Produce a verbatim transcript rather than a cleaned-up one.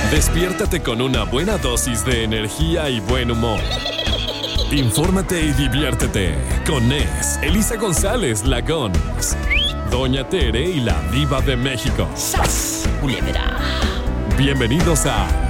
Despiértate con una buena dosis de energía y buen humor. Infórmate y diviértete con Ness, Elisa González, la Gons, Doña Tere y la Diva de México. ¡Sas! Culebra. Bienvenidos a